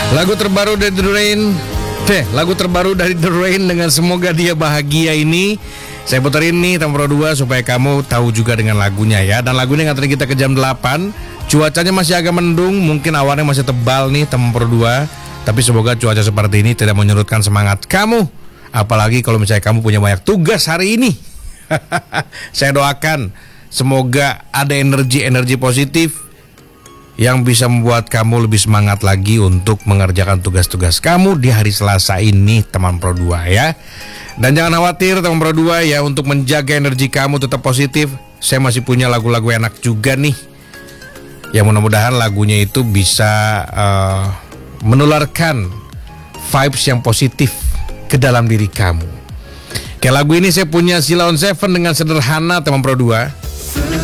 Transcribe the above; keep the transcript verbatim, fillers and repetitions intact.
Lagu terbaru dari The Rain, deh, lagu terbaru dari The Rain dengan Semoga Dia Bahagia ini saya puterin nih Teman Pro dua supaya kamu tahu juga dengan lagunya ya. Dan lagunya nganterin kita ke jam delapan. Cuacanya masih agak mendung, mungkin awannya masih tebal nih Teman Pro dua. Tapi semoga cuaca seperti ini tidak menyurutkan semangat kamu. Apalagi kalau misalnya kamu punya banyak tugas hari ini. Saya doakan semoga ada energi-energi positif yang bisa membuat kamu lebih semangat lagi untuk mengerjakan tugas-tugas kamu di hari Selasa ini Teman Pro dua ya. Dan jangan khawatir Teman Pro dua ya, untuk menjaga energi kamu tetap positif, saya masih punya lagu-lagu enak juga nih. Yang mudah-mudahan lagunya itu bisa uh, menularkan vibes yang positif ke dalam diri kamu. Kayak lagu ini saya punya Sheila on Seven dengan Sederhana Teman Pro dua.